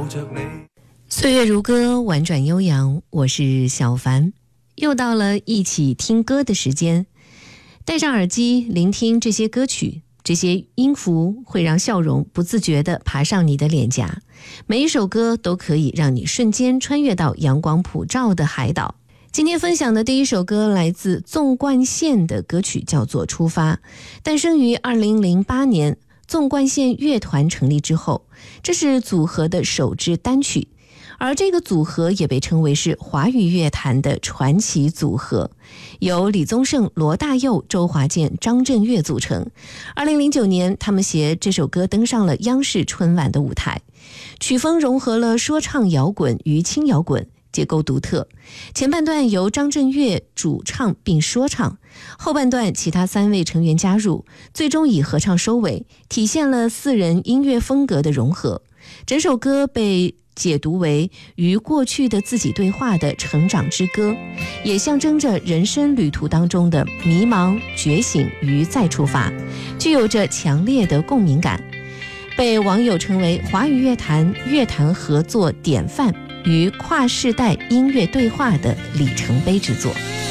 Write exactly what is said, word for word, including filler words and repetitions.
着你。 岁月如歌，婉转悠扬，我是小凡。又到了一起听歌的时间，戴上耳机聆听这些歌曲，这些音符会让笑容不自觉地爬上你的脸颊，每一首歌都可以让你瞬间穿越到阳光普照的海岛。今天分享的第一首歌来自纵贯线的歌曲，叫做《出发》，诞生于二零零八年，纵贯线乐团成立之后，这是组合的首支单曲，而这个组合也被称为是华语乐坛的传奇组合，由李宗盛、罗大佑、周华健、张震岳组成。二零零九年，他们携这首歌登上了央视春晚的舞台，曲风融合了说唱摇滚与轻摇滚，结构独特。前半段由张震岳主唱并说唱，后半段其他三位成员加入，最终以合唱收尾，体现了四人音乐风格的融合。整首歌被解读为与过去的自己对话的成长之歌，也象征着人生旅途当中的迷茫、觉醒与再出发，具有着强烈的共鸣感，被网友称为华语乐坛乐坛合作典范与跨世代音乐对话的里程碑之作。